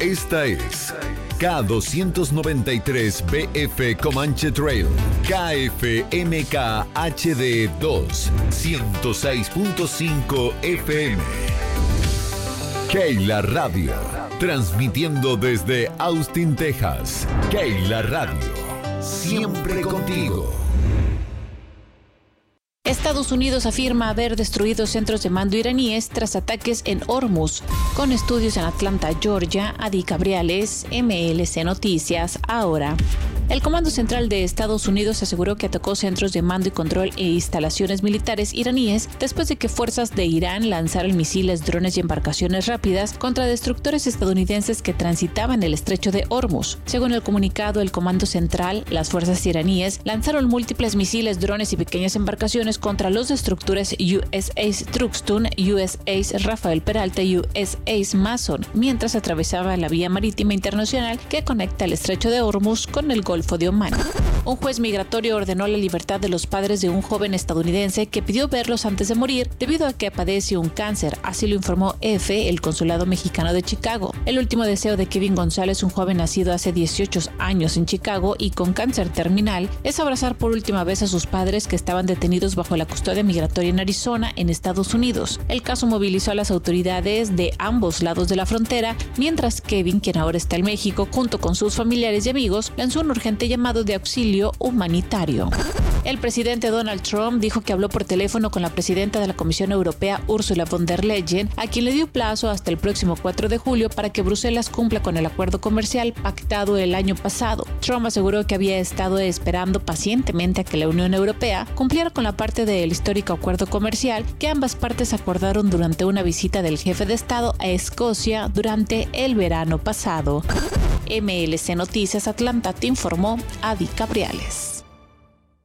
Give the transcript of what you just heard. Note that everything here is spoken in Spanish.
Esta es K293BF Comanche Trail, KFMK HD 2, 106.5 FM. Keila Radio, transmitiendo desde Austin, Texas. Keila Radio, siempre contigo. Estados Unidos afirma haber destruido centros de mando iraníes tras ataques en Hormuz. Con estudios en Atlanta, Georgia, Adi Cabriales, MLC Noticias, ahora. El Comando Central de Estados Unidos aseguró que atacó centros de mando y control e instalaciones militares iraníes después de que fuerzas de Irán lanzaran misiles, drones y embarcaciones rápidas contra destructores estadounidenses que transitaban el estrecho de Hormuz. Según el comunicado del Comando Central, las fuerzas iraníes lanzaron múltiples misiles, drones y pequeñas embarcaciones contra los destructores USS Truxtun, USS Rafael Peralta y USS Mason, mientras atravesaba la vía marítima internacional que conecta el estrecho de Hormuz con el Golfo de Omán. Un juez migratorio ordenó la libertad de los padres de un joven estadounidense que pidió verlos antes de morir debido a que padece un cáncer, así lo informó EFE, el consulado mexicano de Chicago. El último deseo de Kevin González, un joven nacido hace 18 años en Chicago y con cáncer terminal, es abrazar por última vez a sus padres que estaban detenidos bajo la custodia migratoria en Arizona, en Estados Unidos. El caso movilizó a las autoridades de ambos lados de la frontera, mientras Kevin, quien ahora está en México, junto con sus familiares y amigos, lanzó un urgente llamado de auxilio humanitario. El presidente Donald Trump dijo que habló por teléfono con la presidenta de la Comisión Europea, Ursula von der Leyen, a quien le dio plazo hasta el próximo 4 de julio para que Bruselas cumpla con el acuerdo comercial pactado el año pasado. Trump aseguró que había estado esperando pacientemente a que la Unión Europea cumpliera con la parte del histórico acuerdo comercial que ambas partes acordaron durante una visita del jefe de Estado a Escocia durante el verano pasado. MLC Noticias Atlanta, te informó Adi Cabriales.